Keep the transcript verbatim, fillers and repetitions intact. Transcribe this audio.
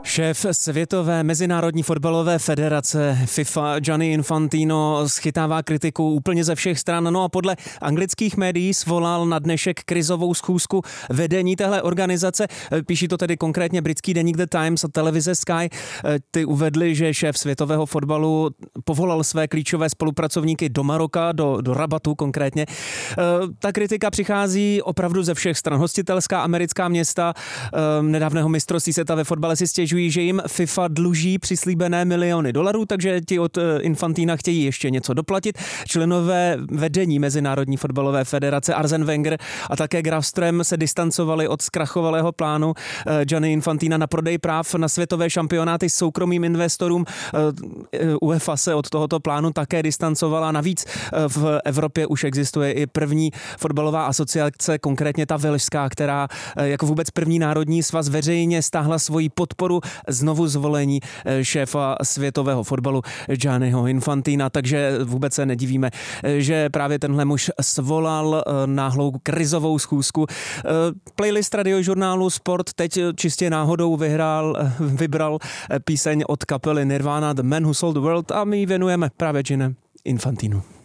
Šéf Světové mezinárodní fotbalové federace FIFA Gianni Infantino schytává kritiku úplně ze všech stran. No a podle anglických médií svolal na dnešek krizovou schůzku vedení téhle organizace. Píší to tedy konkrétně britský deník The Times a televize Sky. Ty uvedli, že šéf světového fotbalu povolal své klíčové spolupracovníky do Maroka, do, do Rabatu konkrétně. Ta kritika přichází opravdu ze všech stran. Hostitelská americká města nedávného mistrovství světa ve fotbale si stěžují, že jim FIFA dluží přislíbené miliony dolarů, takže ti od Infantina chtějí ještě něco doplatit. Členové vedení Mezinárodní fotbalové federace Arsene Wenger a také Graf Ström se distancovali od zkrachovalého plánu Gianni Infantina na prodej práv na světové šampionáty soukromým investorům. UEFA se od tohoto plánu také distancovala. Navíc v Evropě už existuje i první fotbalová asociace, konkrétně ta velšská, která jako vůbec první národní svaz veřejně stáhla svoji podporu znovu zvolení šéfa světového fotbalu Gianniho Infantina, takže vůbec se nedivíme, že právě tenhle muž svolal náhlou krizovou schůzku. Playlist radiožurnálu Sport teď čistě náhodou vyhrál, vybral píseň od kapely Nirvana The Man Who Sold the World a my ji věnujeme právě Gianni Infantinu.